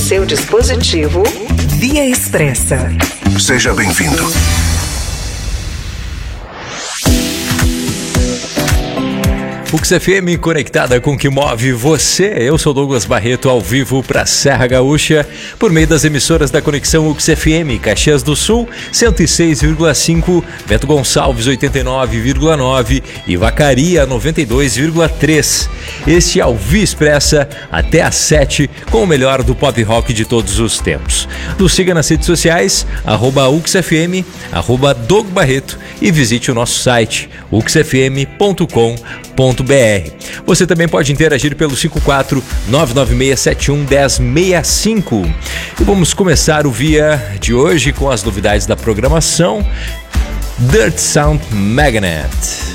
seu dispositivo, Via Expressa. Seja bem-vindo. UX FM conectada com o que move você. Eu sou Douglas Barreto, ao vivo para Serra Gaúcha, por meio das emissoras da Conexão UX FM, Caxias do Sul, 106,5, Bento Gonçalves, 89,9 e Vacaria, 92,3. Este é o Via Expressa, até às 7, com o melhor do pop rock de todos os tempos. Nos siga nas redes sociais, @UXFM, @Doug Barreto, e visite o nosso site, uxfm.com.br. Você também pode interagir pelo 54-99671-1065. E vamos começar o Via de hoje com as novidades da programação. Dirt Sound Magnet.